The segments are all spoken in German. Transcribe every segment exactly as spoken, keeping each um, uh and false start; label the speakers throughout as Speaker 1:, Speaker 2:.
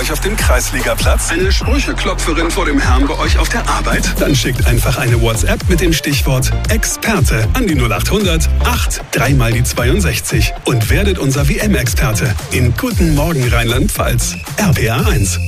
Speaker 1: euch auf dem Kreisligaplatz? Eine Sprücheklopferin vor dem Herrn bei euch auf der Arbeit? Dann schickt einfach eine WhatsApp mit dem Stichwort Experte an die null acht hundert acht drei mal die zweiundsechzig und werdet unser W M-Experte in Guten Morgen Rheinland-Pfalz. R P R eins.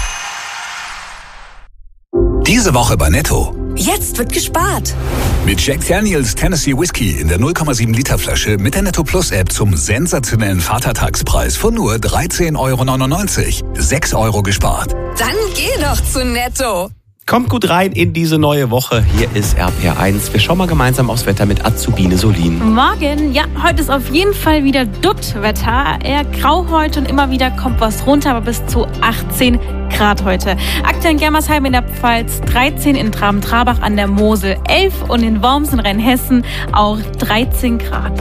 Speaker 2: Diese Woche bei Netto.
Speaker 3: Jetzt wird gespart.
Speaker 2: Mit Jack Daniels Tennessee Whiskey in der null Komma sieben Liter Flasche mit der Netto Plus App zum sensationellen Vatertagspreis von nur dreizehn neunundneunzig Euro. sechs Euro gespart.
Speaker 3: Dann geh doch zu Netto.
Speaker 4: Kommt gut rein in diese neue Woche. Hier ist R P R eins. Wir schauen mal gemeinsam aufs Wetter mit Azubine Solin.
Speaker 5: Morgen, ja, heute ist auf jeden Fall wieder Dutt-Wetter. Eher grau heute und immer wieder kommt was runter, aber bis zu achtzehn Grad heute. Aktuell in Germersheim in der Pfalz, dreizehn in Traben-Trabach an der Mosel, elf und in Worms in Rheinhessen auch dreizehn Grad.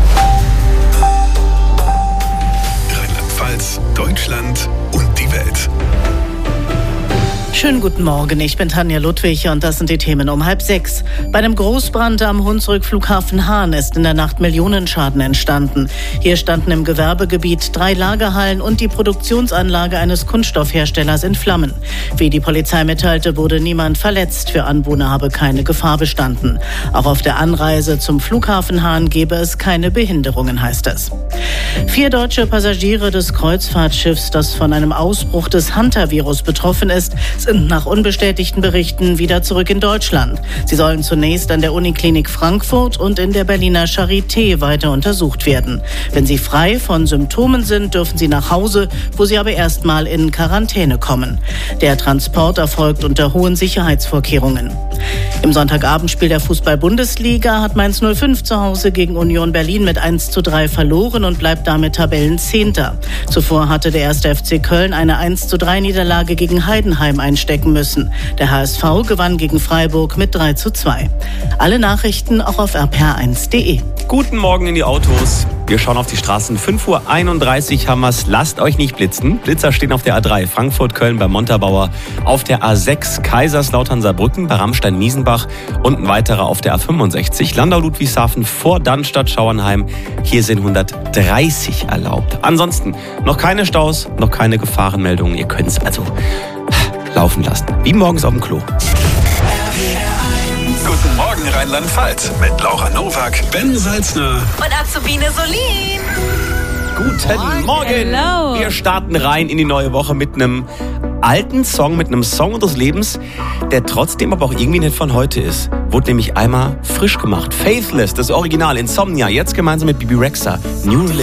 Speaker 1: Rheinland-Pfalz, Deutschland und die Welt.
Speaker 6: Schönen guten Morgen, ich bin Tanja Ludwig und das sind die Themen um halb sechs. Bei einem Großbrand am Hunsrück-Flughafen Hahn ist in der Nacht Millionenschaden entstanden. Hier standen im Gewerbegebiet drei Lagerhallen und die Produktionsanlage eines Kunststoffherstellers in Flammen. Wie die Polizei mitteilte, wurde niemand verletzt. Für Anwohner habe keine Gefahr bestanden. Auch auf der Anreise zum Flughafen Hahn gebe es keine Behinderungen, heißt es. Vier deutsche Passagiere des Kreuzfahrtschiffs, das von einem Ausbruch des Hantavirus betroffen ist, sind nach unbestätigten Berichten wieder zurück in Deutschland. Sie sollen zunächst an der Uniklinik Frankfurt und in der Berliner Charité weiter untersucht werden. Wenn sie frei von Symptomen sind, dürfen sie nach Hause, wo sie aber erstmal in Quarantäne kommen. Der Transport erfolgt unter hohen Sicherheitsvorkehrungen. Im Sonntagabendspiel der Fußball-Bundesliga hat Mainz null fünf zu Hause gegen Union Berlin mit eins zu drei verloren und bleibt damit Tabellenzehnter. Zuvor hatte der erste F C Köln eine eins zu drei Niederlage gegen Heidenheim einstecken müssen. Der H S V gewann gegen Freiburg mit drei zu zwei. Alle Nachrichten auch auf r p r eins punkt d e.
Speaker 4: Guten Morgen in die Autos. Wir schauen auf die Straßen. fünf Uhr einunddreißig haben wir's. Lasst euch nicht blitzen. Blitzer stehen auf der A drei Frankfurt-Köln bei Montabaur, auf der A sechs Kaiserslautern-Saarbrücken bei Rammstein-Miesenbach und ein weiterer auf der A fünfundsechzig Landau-Ludwigshafen vor Dannstatt-Schauernheim. Hier sind hundertdreißig erlaubt. Ansonsten noch keine Staus, noch keine Gefahrenmeldungen. Ihr könnt es also laufen lassen. Wie morgens auf dem Klo.
Speaker 1: Guten Morgen Rheinland-Pfalz mit Laura Nowak, Ben Salzner
Speaker 3: Und Azubine Solin.
Speaker 4: Guten Morgen.
Speaker 5: Hello.
Speaker 4: Wir starten rein in die neue Woche mit einem alten Song, mit einem Song unseres Lebens, der trotzdem aber auch irgendwie nicht von heute ist. Wurde nämlich einmal frisch gemacht. Faithless, das Original, Insomnia, jetzt gemeinsam mit Bibi Rexha. New